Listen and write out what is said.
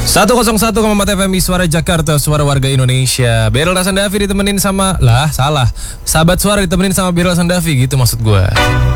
101,4 FM Suara Jakarta, suara warga Indonesia. Beryl Sandavi ditemenin sama, sahabat suara ditemenin sama Beryl Sandavi gitu maksud gue.